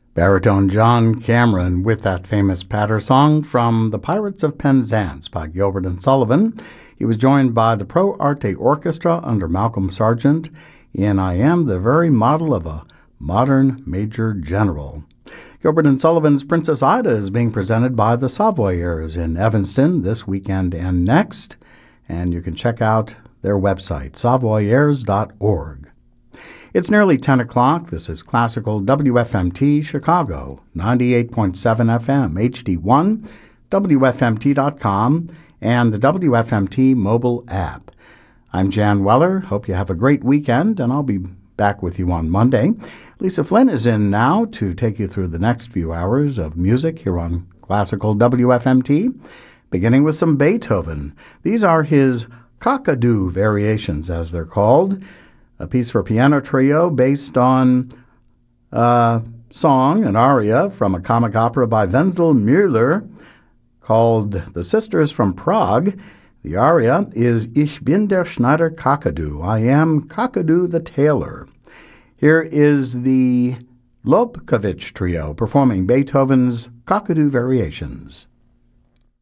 Baritone John Cameron with that famous patter song from The Pirates of Penzance by Gilbert and Sullivan. He was joined by the Pro Arte Orchestra under Malcolm Sargent in I Am the Very Model of a Modern Major General. Gilbert and Sullivan's Princess Ida is being presented by the Savoyers in Evanston this weekend and next, and you can check out their website, savoyers.org. It's nearly 10 o'clock. This is Classical WFMT Chicago, 98.7 FM, HD1, WFMT.com, and the WFMT mobile app. I'm Jan Weller. Hope you have a great weekend, and I'll be back with you on Monday. Lisa Flynn is in now to take you through the next few hours of music here on Classical WFMT, beginning with some Beethoven. These are his Kakadu variations, as they're called, a piece for piano trio based on a song, an aria from a comic opera by Wenzel Müller called The Sisters from Prague. The aria is Ich bin der Schneider Kakadu. I am Kakadu the tailor. Here is the Lobkowitz Trio performing Beethoven's Kakadu variations.